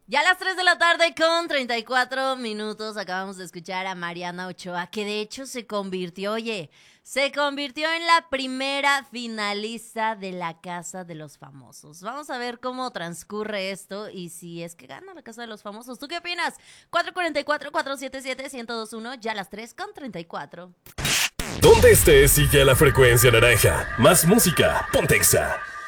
Ya a las 3 de la tarde con 34 minutos acabamos de escuchar a Mariana Ochoa, que de hecho se convirtió en la primera finalista de la Casa de los Famosos. Vamos a ver cómo transcurre esto y si es que gana la Casa de los Famosos. ¿Tú qué opinas? 444-477-1021, ya a las 3 con 34. Donde estés, sigue la frecuencia naranja. Más música, Pontexa.